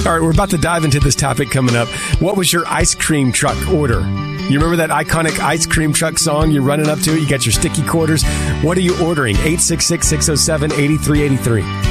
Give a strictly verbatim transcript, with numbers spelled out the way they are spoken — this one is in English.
All right, we're about to dive into this topic coming up. What was your ice cream truck order? You remember that iconic ice cream truck song? You're running up to it. You got your sticky quarters. What are you ordering? eight six six, six oh seven, eight three eight three.